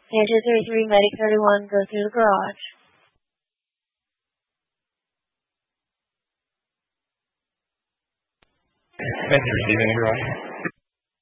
Sanchez 33, Medic 31, go through the garage. Thanks for receiving the garage.